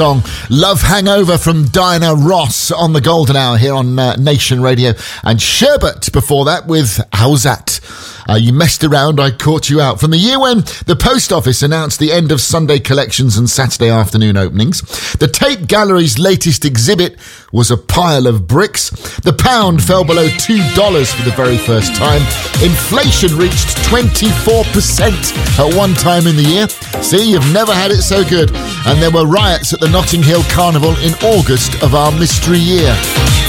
Song Love Hangover from Diana Ross on the Golden Hour here on Nation Radio, and Sherbet before that with How's That? You messed around, I caught you out. From the year when the Post Office announced the end of Sunday collections and Saturday afternoon openings, the Tate Gallery's latest exhibit was a pile of bricks. The pound fell below $2 for the very first time. Inflation reached 24% at one time in the year. See, you've never had it so good. And there were riots at the Notting Hill Carnival in August of our mystery year.